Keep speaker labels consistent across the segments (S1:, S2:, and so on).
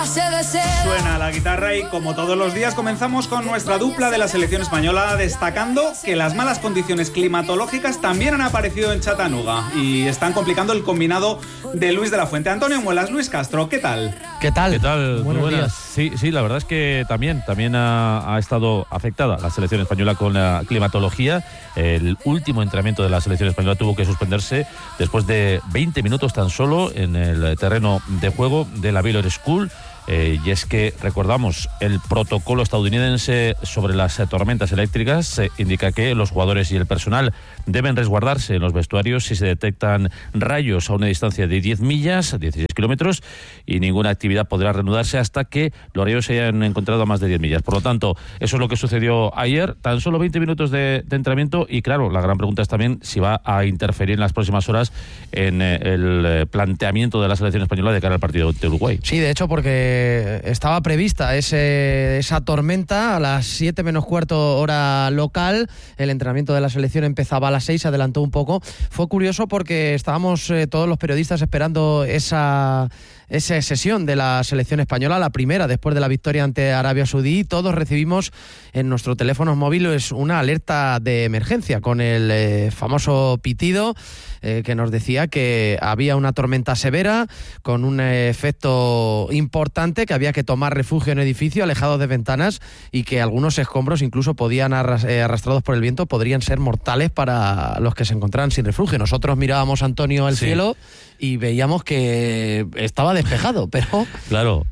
S1: Suena la guitarra y como todos los días comenzamos con nuestra dupla de la selección española, destacando que las malas condiciones climatológicas también han aparecido en Chattanooga y están complicando el combinado de Luis de la Fuente. Antonio Muelas, Luis Castro, ¿qué tal?
S2: ¿Qué tal?
S3: Buenos días. Sí, la verdad es que también ha estado afectada la selección española con la climatología. El último entrenamiento de la selección española tuvo que suspenderse después de 20 minutos tan solo en el terreno de juego de la Baylor School. Y es que, recordamos, el protocolo estadounidense sobre las tormentas eléctricas indica que los jugadores y el personal deben resguardarse en los vestuarios si se detectan rayos a una distancia de 10 millas, 16 kilómetros, y ninguna actividad podrá reanudarse hasta que los rayos se hayan encontrado a más de 10 millas. Por lo tanto, eso es lo que sucedió ayer, tan solo 20 minutos de entrenamiento, y claro, la gran pregunta es también si va a interferir en las próximas horas en el planteamiento de la selección española de cara al partido de Uruguay.
S2: Sí, de hecho, porque estaba prevista esa tormenta a las 7 menos cuarto hora local. El entrenamiento de la selección empezaba a las 6, se adelantó un poco. Fue curioso porque estábamos todos los periodistas esperando esa sesión de la selección española, la primera después de la victoria ante Arabia Saudí. Todos recibimos en nuestros teléfonos móviles una alerta de emergencia con el famoso pitido que nos decía que había una tormenta severa con un efecto importante, que había que tomar refugio en edificio alejados de ventanas y que algunos escombros, incluso podían arrastrados por el viento, podrían ser mortales para los que se encontraban sin refugio. Nosotros mirábamos, Antonio, el cielo y veíamos que estaba despejado, pero... Claro,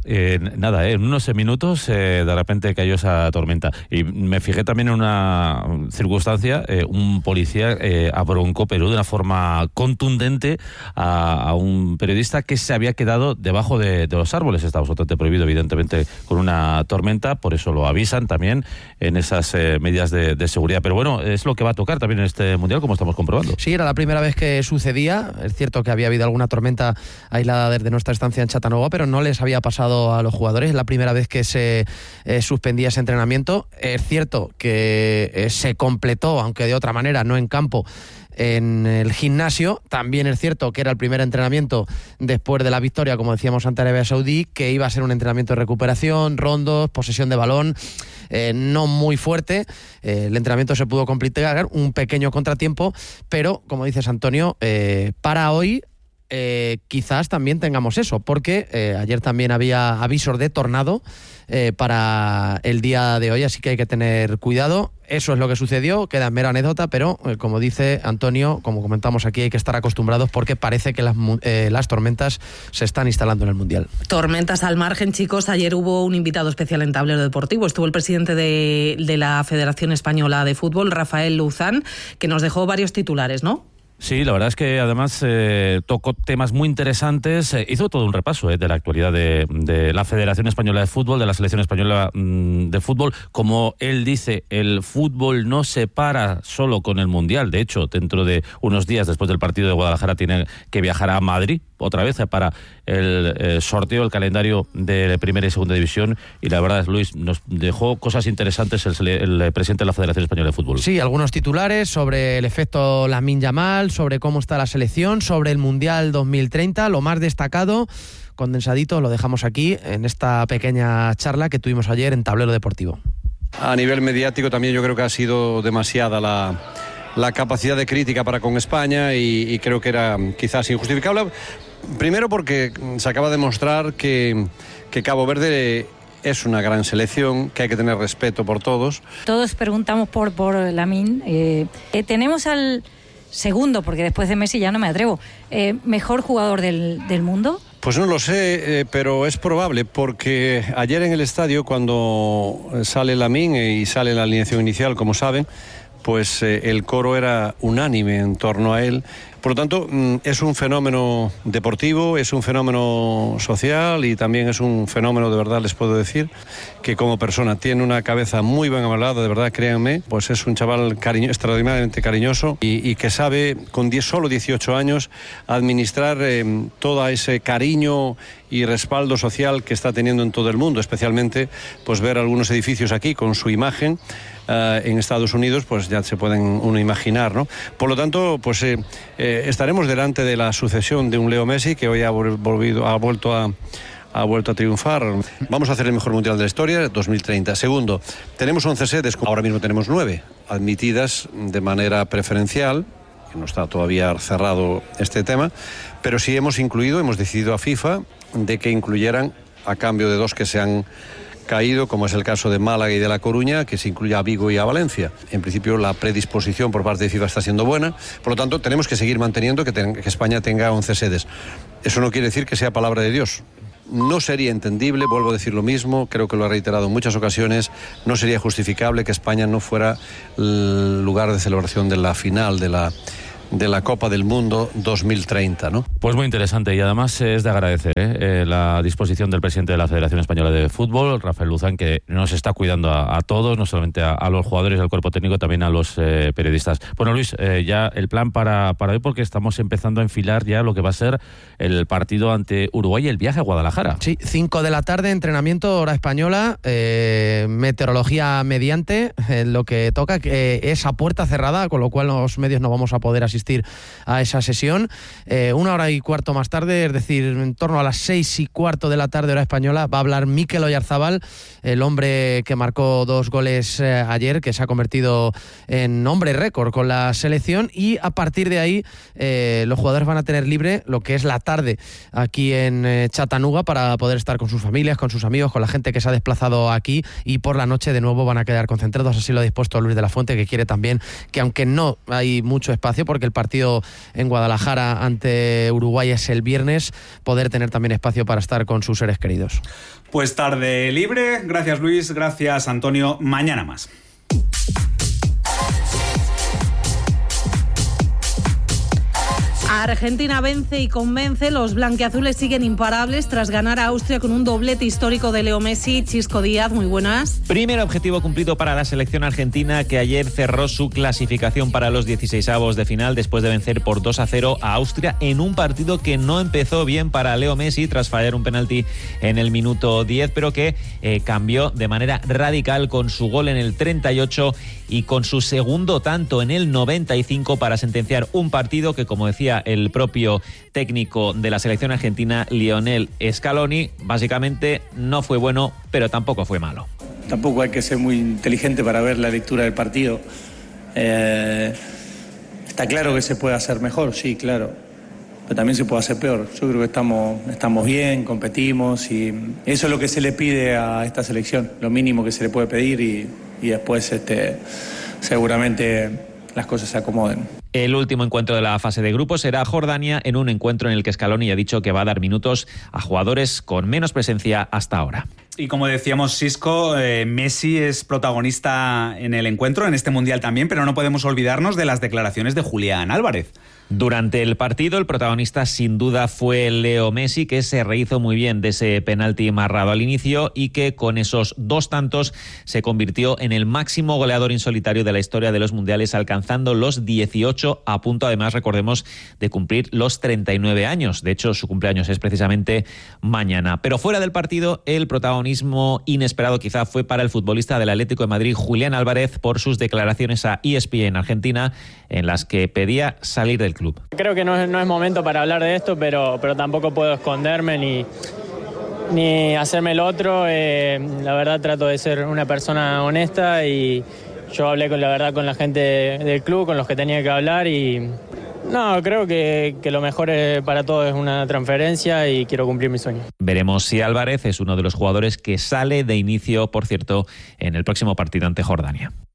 S3: en unos minutos de repente cayó esa tormenta. Y me fijé también en una circunstancia, un policía abroncó Perú de una forma contundente a un periodista que se había quedado debajo de los árboles. Está absolutamente prohibido, evidentemente, con una tormenta, por eso lo avisan también en esas medidas de seguridad. Pero bueno, es lo que va a tocar también en este Mundial, como estamos comprobando.
S2: Sí, era la primera vez que sucedía. Es cierto que había habido alguna tormenta aislada desde nuestra estancia en Chattanooga, pero no les había pasado a los jugadores. Es la primera vez que se suspendía ese entrenamiento. Es cierto que se completó, aunque de otra manera, no en campo, en el gimnasio. También es cierto que era el primer entrenamiento después de la victoria, como decíamos, ante Arabia Saudí, que iba a ser un entrenamiento de recuperación, rondos, posesión de balón, no muy fuerte. El entrenamiento se pudo completar, un pequeño contratiempo, pero, como dices, Antonio, para hoy quizás también tengamos eso, porque ayer también había avisos de tornado para el día de hoy, así que hay que tener cuidado. Eso es lo que sucedió, queda en mera anécdota, pero como dice Antonio, como comentamos aquí, hay que estar acostumbrados porque parece que las tormentas se están instalando en el Mundial.
S4: Tormentas al margen, chicos. Ayer hubo un invitado especial en Tablero Deportivo. Estuvo el presidente de la Federación Española de Fútbol, Rafael Luzán, que nos dejó varios titulares, ¿no?
S3: Sí, la verdad es que además tocó temas muy interesantes, hizo todo un repaso de la actualidad de la Federación Española de Fútbol, de la Selección Española de Fútbol. Como él dice, el fútbol no se para solo con el Mundial. De hecho, dentro de unos días después del partido de Guadalajara tiene que viajar a Madrid otra vez para el sorteo, el calendario de Primera y Segunda División. Y la verdad, Luis, nos dejó cosas interesantes el presidente de la Federación Española de Fútbol.
S2: Sí, algunos titulares sobre el efecto Lamine Yamal, sobre cómo está la selección, sobre el Mundial 2030, lo más destacado, condensadito, lo dejamos aquí en esta pequeña charla que tuvimos ayer en Tablero Deportivo.
S5: A nivel mediático también yo creo que ha sido demasiada la capacidad de crítica para con España y creo que era quizás injustificable. Primero porque se acaba de demostrar que Cabo Verde es una gran selección, que hay que tener respeto por todos.
S6: Todos preguntamos por Lamine. Tenemos al segundo, porque después de Messi ya no me atrevo, mejor jugador del mundo.
S5: Pues no lo sé, pero es probable, porque ayer en el estadio, cuando sale Lamine y sale la alineación inicial, como saben, pues el coro era unánime en torno a él. Por lo tanto, es un fenómeno deportivo, es un fenómeno social y también es un fenómeno, de verdad, les puedo decir, que como persona tiene una cabeza muy bien amalada, de verdad, créanme, pues es un chaval extraordinariamente cariñoso y que sabe, con solo 18 años, administrar todo ese cariño y respaldo social que está teniendo en todo el mundo, especialmente pues ver algunos edificios aquí con su imagen. En Estados Unidos, pues ya se pueden uno imaginar, ¿no? Por lo tanto, pues estaremos delante de la sucesión de un Leo Messi que hoy ha vuelto a ha vuelto a triunfar. Vamos a hacer el mejor mundial de la historia, 2030. Segundo, tenemos 11 sedes, ahora mismo tenemos 9, admitidas de manera preferencial, que no está todavía cerrado este tema, pero sí hemos decidido a FIFA de que incluyeran, a cambio de 2 que se han caído, como es el caso de Málaga y de La Coruña, que se incluya a Vigo y a Valencia. En principio la predisposición por parte de FIFA está siendo buena, por lo tanto tenemos que seguir manteniendo que España tenga 11 sedes. Eso no quiere decir que sea palabra de Dios. No sería entendible, vuelvo a decir lo mismo, creo que lo he reiterado en muchas ocasiones, no sería justificable que España no fuera el lugar de celebración de la final de la Copa del Mundo 2030, ¿no?
S3: Pues muy interesante, y además es de agradecer la disposición del presidente de la Federación Española de Fútbol, Rafael Luzán, que nos está cuidando a todos, no solamente a los jugadores, al cuerpo técnico, también a los periodistas. Bueno, Luis, ya el plan para hoy, porque estamos empezando a enfilar ya lo que va a ser el partido ante Uruguay y el viaje a Guadalajara.
S2: Sí, 5 de la tarde, entrenamiento, hora española, meteorología mediante, lo que toca es a puerta cerrada, con lo cual los medios no vamos a poder asistir a esa sesión. 1 hora y cuarto más tarde, es decir, en torno a las 6:15 de la tarde, hora española, va a hablar Mikel Oyarzabal, el hombre que marcó 2 goles ayer, que se ha convertido en hombre récord con la selección, y a partir de ahí los jugadores van a tener libre lo que es la tarde aquí en Chattanooga para poder estar con sus familias, con sus amigos, con la gente que se ha desplazado aquí, y por la noche de nuevo van a quedar concentrados. Así lo ha dispuesto Luis de la Fuente, que quiere también que, aunque no hay mucho espacio, porque el partido en Guadalajara ante Uruguay es el viernes, poder tener también espacio para estar con sus seres queridos.
S1: Pues tarde libre. Gracias, Luis. Gracias, Antonio. Mañana más.
S4: Argentina vence y convence, los blanquiazules siguen imparables tras ganar a Austria con un doblete histórico de Leo Messi. Chisco Díaz, muy buenas.
S7: Primer objetivo cumplido para la selección argentina, que ayer cerró su clasificación para los 16avos de final después de vencer por 2-0 a Austria en un partido que no empezó bien para Leo Messi tras fallar un penalti en el minuto 10, pero que cambió de manera radical con su gol en el 38 y con su segundo tanto en el 95 para sentenciar un partido que, como decía el propio técnico de la selección argentina, Lionel Scaloni, básicamente no fue bueno, pero tampoco fue malo.
S8: Tampoco hay que ser muy inteligente para ver la lectura del partido. Está claro que se puede hacer mejor, sí, claro, pero también se puede hacer peor. Yo creo que estamos bien, competimos, y eso es lo que se le pide a esta selección, lo mínimo que se le puede pedir, y después seguramente las cosas se acomoden.
S7: El último encuentro de la fase de grupos será Jordania, en un encuentro en el que Scaloni ha dicho que va a dar minutos a jugadores con menos presencia hasta ahora.
S1: Y como decíamos, Sisco, Messi es protagonista en el encuentro, en este Mundial también, pero no podemos olvidarnos de las declaraciones de Julián Álvarez.
S7: Durante el partido, el protagonista sin duda fue Leo Messi, que se rehizo muy bien de ese penalti marrado al inicio y que con esos 2 tantos se convirtió en el máximo goleador insolitario de la historia de los mundiales, alcanzando los 18, a punto, además, recordemos, de cumplir los 39 años. De hecho, su cumpleaños es precisamente mañana. Pero fuera del partido, el protagonismo inesperado quizá fue para el futbolista del Atlético de Madrid, Julián Álvarez, por sus declaraciones a ESPN Argentina, en las que pedía salir del club.
S9: Creo que no es momento para hablar de esto, pero tampoco puedo esconderme ni hacerme el otro. La verdad, trato de ser una persona honesta, y yo hablé con la gente del club, con los que tenía que hablar, y no, creo que lo mejor para todos es una transferencia, y quiero cumplir mi sueño.
S7: Veremos si Álvarez es uno de los jugadores que sale de inicio, por cierto, en el próximo partido ante Jordania.